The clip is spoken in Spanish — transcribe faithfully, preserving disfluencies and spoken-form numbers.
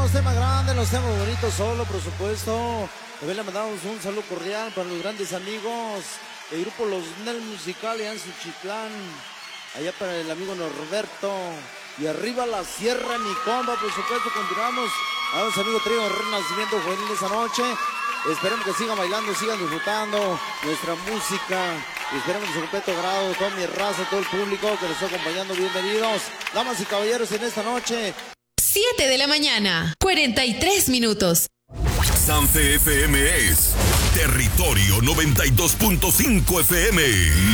los temas grandes, los temas bonitos solo, por supuesto. También le mandamos un saludo cordial para los grandes amigos del grupo Los Nel Musical y en Suchitlán. Allá para el amigo Norberto. Y arriba la sierra, mi compa, por supuesto, continuamos. A los amigos Trío Renacimiento Juvenil esa noche. Esperemos que sigan bailando, sigan disfrutando nuestra música. Y esperemos de su completo grado, toda mi raza, todo el público que nos está acompañando. Bienvenidos, damas y caballeros, en esta noche. siete de la mañana, cuarenta y tres minutos. Sanfe F M es Territorio noventa y dos punto cinco F M.